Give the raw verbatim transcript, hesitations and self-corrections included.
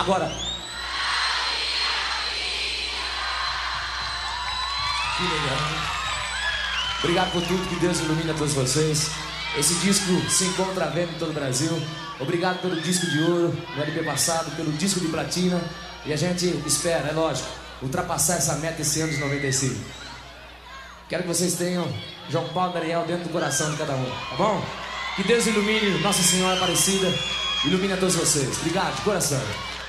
Agora. Que legal. Obrigado por tudo, que Deus ilumine a todos vocês. Esse disco se encontra à venda em todo o Brasil. Obrigado pelo disco de ouro, no L P passado, pelo disco de platina. E a gente espera, é lógico, ultrapassar essa meta esse ano de noventa e cinco. Quero que vocês tenham João Paulo e Daniel dentro do coração de cada um, tá bom? Que Deus ilumine Nossa Senhora Aparecida, ilumine a todos vocês. Obrigado, de coração.